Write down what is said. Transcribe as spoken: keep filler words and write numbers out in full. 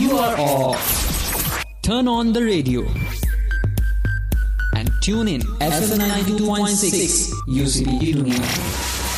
you are off. Turn on the radio and tune in F M ninety-two point six U C P Tuning.